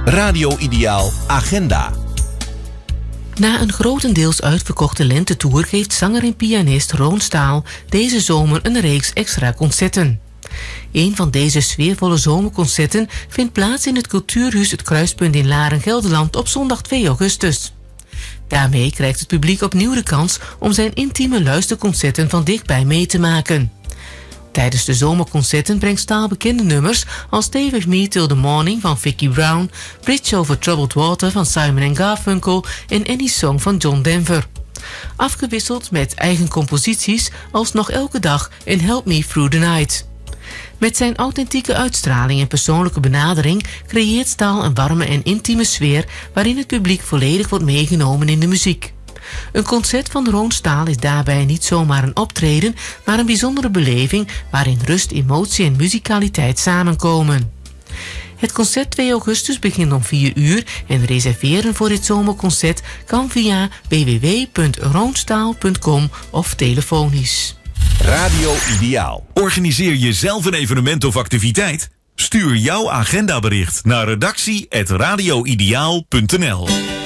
Radio Ideaal Agenda. Na een grotendeels uitverkochte lentetour geeft zanger en pianist Roon Staal deze zomer een reeks extra concerten. Een van deze sfeervolle zomerconcerten vindt plaats in het Cultuurhuis Het Kruispunt in Laren-Gelderland op zondag 2 augustus. Daarmee krijgt het publiek opnieuw de kans om zijn intieme luisterconcerten van dichtbij mee te maken. Tijdens de zomerconcerten brengt Staal bekende nummers als Stay With Me Till The Morning van Vicki Brown, Bridge Over Troubled Water van Simon & Garfunkel en Any Song van John Denver. Afgewisseld met eigen composities als Nog Elke Dag en Help Me Through The Night. Met zijn authentieke uitstraling en persoonlijke benadering creëert Staal een warme en intieme sfeer waarin het publiek volledig wordt meegenomen in de muziek. Een concert van Roon Staal is daarbij niet zomaar een optreden, maar een bijzondere beleving waarin rust, emotie en muzikaliteit samenkomen. Het concert 2 augustus begint om 4 uur en reserveren voor dit zomerconcert kan via www.roonstaal.com of telefonisch. Radio Ideaal. Organiseer je zelf een evenement of activiteit? Stuur jouw agendabericht naar redactie@radioideaal.nl.